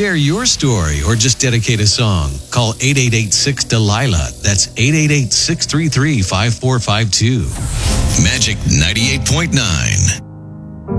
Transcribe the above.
share your story or just dedicate a song, call 888-6-DELILA. That's 888-633-5452. Magic 98.9.